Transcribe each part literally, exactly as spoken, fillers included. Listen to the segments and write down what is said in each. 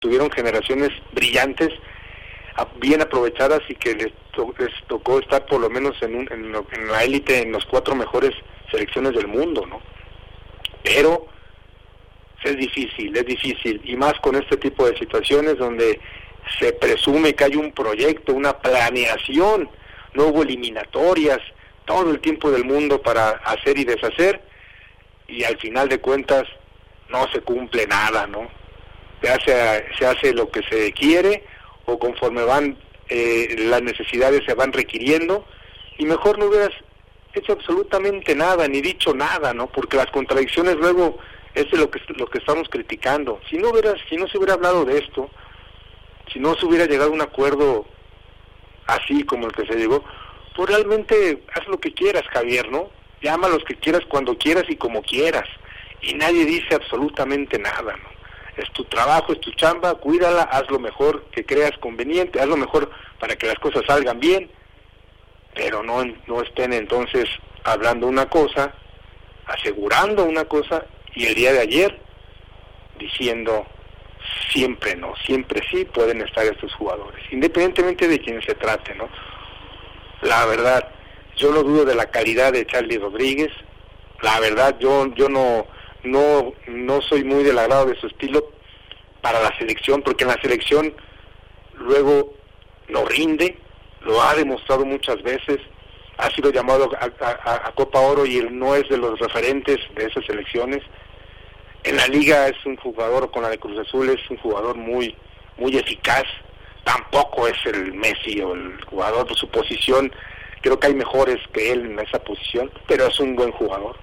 tuvieron generaciones brillantes, bien aprovechadas y que les, to les tocó estar por lo menos en, un, en, lo, en la élite, en las cuatro mejores selecciones del mundo, ¿no? Pero es difícil, es difícil, y más con este tipo de situaciones donde se presume que hay un proyecto, una planeación, no hubo eliminatorias, todo el tiempo del mundo para hacer y deshacer, y al final de cuentas no se cumple nada, ¿no? Se hace, se hace lo que se quiere, o conforme van eh, las necesidades se van requiriendo, y mejor no hubieras hecho absolutamente nada, ni dicho nada, ¿no? Porque las contradicciones luego es de lo que lo que estamos criticando. Si no hubieras, si no se hubiera hablado de esto, si no se hubiera llegado a un acuerdo así como el que se llegó, pues realmente haz lo que quieras, Javier, ¿no? Llama a los que quieras, cuando quieras y como quieras, y nadie dice absolutamente nada, ¿no? Es tu trabajo, es tu chamba, cuídala, haz lo mejor que creas conveniente, haz lo mejor para que las cosas salgan bien, pero no, no estén entonces hablando una cosa, asegurando una cosa, y el día de ayer diciendo siempre no, siempre sí pueden estar estos jugadores, independientemente de quién se trate, ¿no? La verdad, yo no dudo de la calidad de Charly Rodríguez, la verdad, yo yo no no no soy muy del agrado de su estilo para la selección, porque en la selección luego no rinde, lo ha demostrado muchas veces, ha sido llamado a, a, a Copa Oro y él no es de los referentes de esas selecciones. En la liga es un jugador, con la de Cruz Azul es un jugador muy muy eficaz, tampoco es el Messi o el jugador de su posición, creo que hay mejores que él en esa posición, pero es un buen jugador.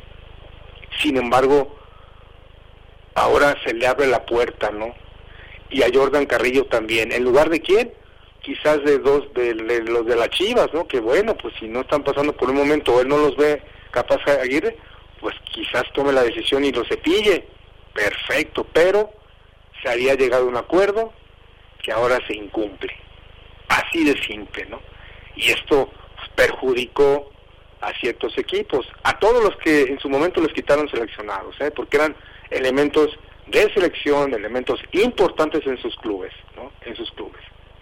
Sin embargo, ahora se le abre la puerta, ¿no? Y a Jordan Carrillo también, ¿en lugar de quién? Quizás de dos, de, de los de las Chivas, ¿no? Que bueno, pues si no están pasando por un momento, o él no los ve capaz Aguirre, pues quizás tome la decisión y lo cepille, perfecto, pero se había llegado a un acuerdo que ahora se incumple, así de simple, ¿no? Y esto pues, perjudicó a ciertos equipos, a todos los que en su momento les quitaron seleccionados, ¿eh? Porque eran elementos de selección, elementos importantes en sus clubes, ¿no? En sus clubes,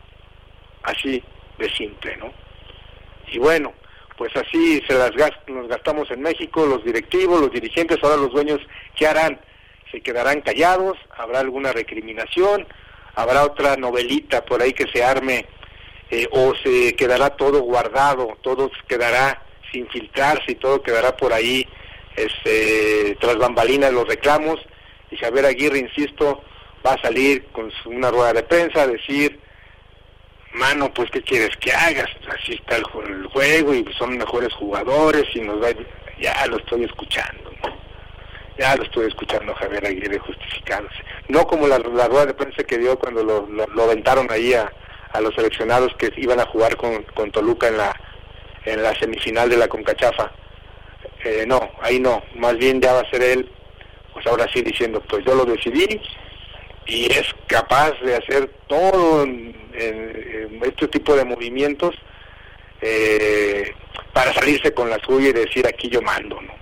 así de simple, ¿no? Y bueno, pues así se las gast nos gastamos en México, los directivos, los dirigentes, ahora los dueños, ¿qué harán? ¿Se quedarán callados? ¿Habrá alguna recriminación? ¿Habrá otra novelita por ahí que se arme? Eh, ¿O se quedará todo guardado? ¿Todo quedará sin filtrarse y todo quedará por ahí este, tras bambalinas los reclamos? Y Javier Aguirre, insisto, va a salir con su, una rueda de prensa a decir, mano, pues ¿qué quieres que hagas? Así está el, el juego y son mejores jugadores y nos va a... Ya lo estoy escuchando, ¿no? Ya lo estoy escuchando a Javier Aguirre justificándose. No como la, la rueda de prensa que dio cuando lo, lo, lo aventaron ahí a, a los seleccionados que iban a jugar con, con Toluca en la en la semifinal de la CONCACHAF. Eh, no, ahí no. Más bien ya va a ser él, pues ahora sí diciendo, pues yo lo decidí y es capaz de hacer todo en, en, en este tipo de movimientos eh, para salirse con la suya y decir aquí yo mando, ¿no?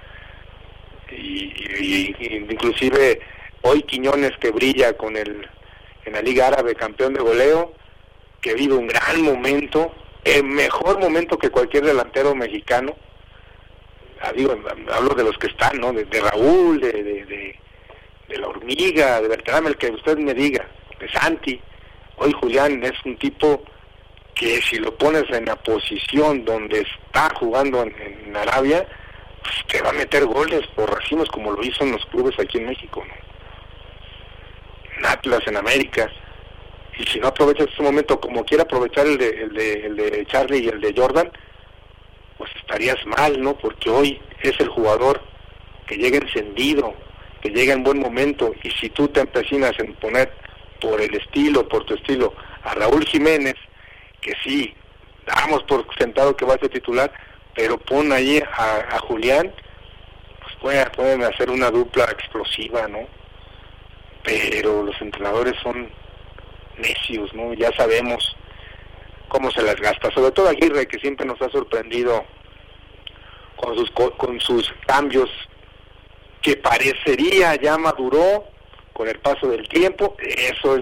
Y, y, y inclusive hoy Quiñones, que brilla con el en la Liga Árabe, campeón de goleo, que vive un gran momento, el mejor momento que cualquier delantero mexicano, ah, digo, hablo de los que están, ¿no? De, de Raúl, de, de, de, de la Hormiga, de Berterame, el que usted me diga, de Santi. Hoy Julián es un tipo que si lo pones en la posición donde está jugando en, en Arabia, pues te va a meter goles por racimos como lo hizo en los clubes aquí en México, ¿no? En Atlas, en América. Y si no aprovechas ese momento como quiera aprovechar el de, el de, el de Charly y el de Jordan, pues estarías mal, ¿no? Porque hoy es el jugador que llega encendido, que llega en buen momento, y si tú te empecinas en poner por el estilo, por tu estilo, a Raúl Jiménez, que sí, damos por sentado que va a ser titular, pero pon ahí a, a Julián, pues pueden, pueden hacer una dupla explosiva, ¿no? Pero los entrenadores son necios, ¿no? Ya sabemos cómo se las gasta, sobre todo Aguirre, que siempre nos ha sorprendido con sus con sus cambios, que parecería ya maduró con el paso del tiempo. Eso es